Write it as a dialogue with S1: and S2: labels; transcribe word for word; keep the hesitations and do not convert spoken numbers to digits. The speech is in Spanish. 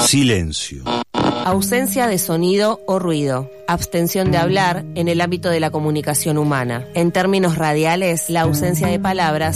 S1: Silencio.
S2: Ausencia de sonido o ruido. Abstención de hablar en el ámbito de la comunicación humana. En términos radiales, la ausencia de palabras